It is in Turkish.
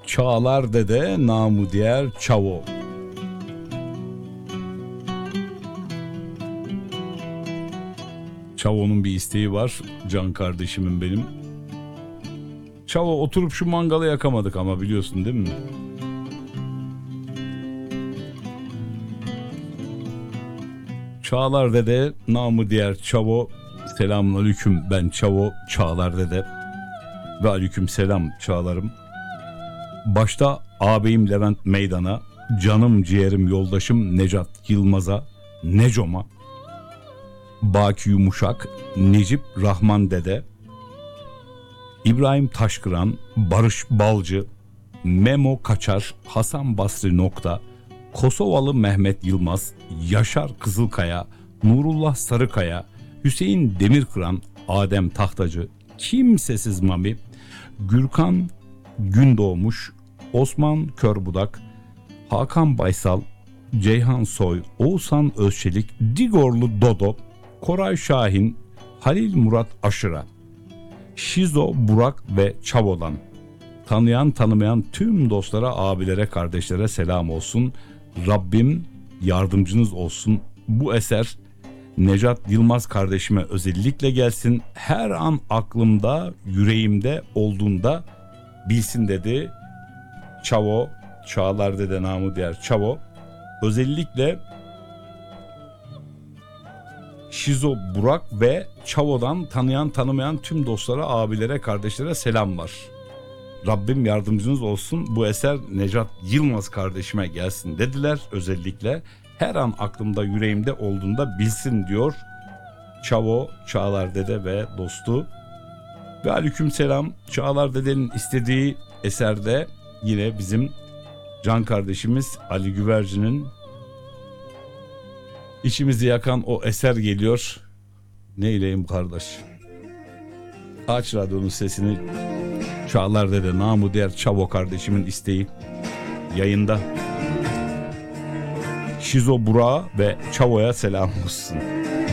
Çağlar Dede, namı diğer Çavo. Çavo'nun bir isteği var, can kardeşimin benim. Çavo, oturup şu mangalı yakamadık ama, biliyorsun değil mi? Çağlar Dede, namı diğer Çavo. Selamünaleyküm, ben Çavo, Çağlar Dede. Ve aleyküm selam Çağlarım. Başta ağabeyim Levent Meydan'a, canım ciğerim yoldaşım Necat Yılmaz'a, Necom'a, Baki Yumuşak, Necip Rahman Dede, İbrahim Taşkıran, Barış Balcı, Memo Kaçar, Hasan Basri Nokta, Kosovalı Mehmet Yılmaz, Yaşar Kızılkaya, Nurullah Sarıkaya, Hüseyin Demirkıran, Adem Tahtacı, Kimsesiz Mami, Gürkan Gündoğmuş, Osman Körbudak, Hakan Baysal, Ceyhan Soy, Oğuzhan Özçelik, Digorlu Dodo, Koray Şahin, Halil Murat Aşıra, Şizo Burak ve Çavo'dan tanıyan tanımayan tüm dostlara, abilere, kardeşlere selam olsun. Rabbim yardımcınız olsun. Bu eser Necat Yılmaz kardeşime özellikle gelsin. Her an aklımda, yüreğimde olduğunda bilsin dedi Çavo, Çağlar Dede namı diğer Çavo. Özellikle Şizo Burak ve Çavo'dan tanıyan tanımayan tüm dostlara, abilere, kardeşlere selam var. Rabbim yardımcınız olsun. Bu eser Necat Yılmaz kardeşime gelsin dediler özellikle. Her an aklımda, yüreğimde olduğunda bilsin diyor Çavo, Çağlar Dede ve dostu. Ve aleyküm selam. Çağlar Dede'nin istediği eserde yine bizim can kardeşimiz Ali Güvercin'in içimizi yakan o eser geliyor. Neyleyim kardeş? Aç radyonun sesini. Çağlar Dede namı diğer Çavo kardeşimin isteği yayında. Şizo Burak'a ve Çavo'ya selam olsun.